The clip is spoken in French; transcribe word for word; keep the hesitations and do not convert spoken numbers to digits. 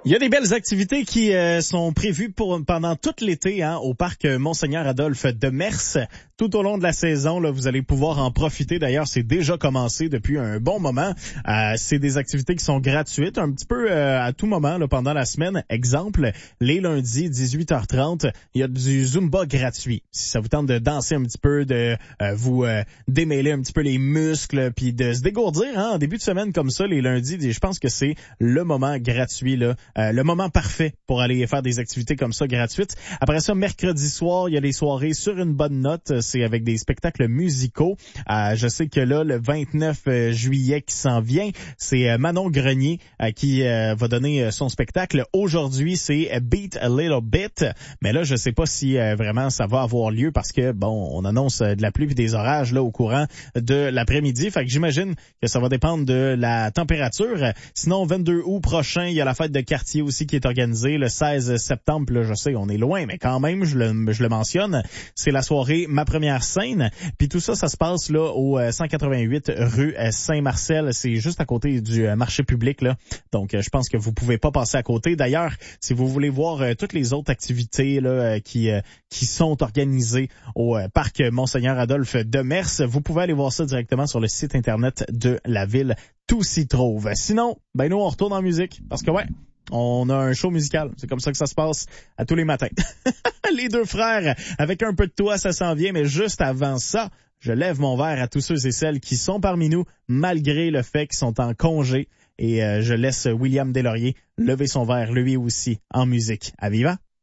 Il y a des belles activités qui euh, sont prévues pour pendant tout l'été hein, au parc Monseigneur Adolphe de Mers. Tout au long de la saison, là, vous allez pouvoir en profiter. D'ailleurs, c'est déjà commencé depuis un bon moment. Euh, c'est des activités qui sont gratuites un petit peu euh, à tout moment là, pendant la semaine. Exemple, les lundis, dix-huit heures trente, il y a du Zumba gratuit. Si ça vous tente de danser un petit peu, de euh, vous euh, démêler un petit peu les muscles, puis de se dégourdir hein, en début de semaine comme ça, les lundis, je pense que c'est le moment gratuit là. Euh, le moment parfait pour aller faire des activités comme ça gratuites. Après ça, mercredi soir, il y a les soirées sur une bonne note. C'est avec des spectacles musicaux. Euh, je sais que là, le vingt-neuf juillet qui s'en vient, c'est euh, Manon Grenier euh, qui euh, va donner euh, son spectacle. Aujourd'hui, c'est Beat a Little Bit. Mais là, je sais pas si euh, vraiment ça va avoir lieu parce que, bon, on annonce euh, de la pluie et des orages là au courant de l'après-midi. Fait que j'imagine que ça va dépendre de la température. Sinon, vingt-deux août prochain, il y a la fête de quartier aussi qui est organisée le seize septembre. Là, je sais, on est loin, mais quand même, je le, je le mentionne. C'est la soirée Ma Première Scène. Puis tout ça, ça se passe là au cent quatre-vingt-huit rue Saint-Marcel. C'est juste à côté du marché public. Là. Donc, je pense que vous pouvez pas passer à côté. D'ailleurs, si vous voulez voir euh, toutes les autres activités là qui euh, qui sont organisées au euh, parc Monseigneur Adolphe de Mers, vous pouvez aller voir ça directement sur le site internet de la ville. Tout s'y trouve. Sinon, ben nous, on retourne en musique. Parce que ouais, on a un show musical. C'est comme ça que ça se passe à tous les matins. Les deux frères, avec un peu de toi, ça s'en vient. Mais juste avant ça, je lève mon verre à tous ceux et celles qui sont parmi nous, malgré le fait qu'ils sont en congé. Et euh, je laisse William Deslauriers lever son verre, lui aussi, en musique. À viva!